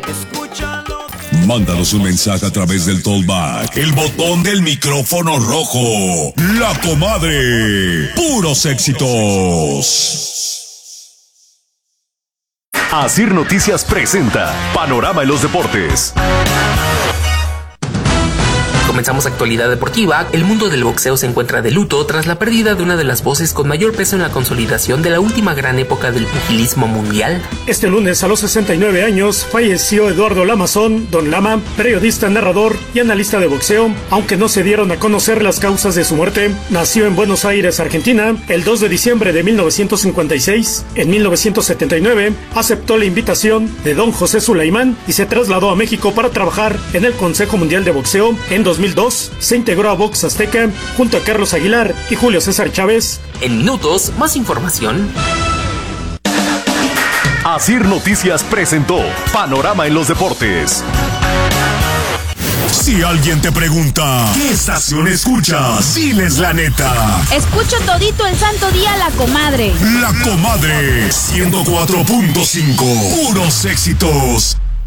Mándanos un mensaje a través del Tollback, el botón del micrófono rojo. La Comadre. Puros éxitos. Asir Noticias presenta Panorama en los Deportes. Comenzamos actualidad deportiva. El mundo del boxeo se encuentra de luto tras la pérdida de una de las voces con mayor peso en la consolidación de la última gran época del pugilismo mundial. Este lunes, a los 69 años, falleció Eduardo Lamazón, Don Lama, periodista, narrador y analista de boxeo. Aunque no se dieron a conocer las causas de su muerte, nació en Buenos Aires, Argentina, el 2 de diciembre de 1956. En 1979, aceptó la invitación de Don José Sulaimán y se trasladó a México para trabajar en el Consejo Mundial de Boxeo. En 2002 se integró a Box Azteca junto a Carlos Aguilar y Julio César Chávez. En minutos, más información. Asir Noticias presentó Panorama en los Deportes. Si alguien te pregunta, ¿qué estación escuchas? Diles la neta. Escucho todito el santo día La Comadre. La Comadre 104.5. Puros éxitos.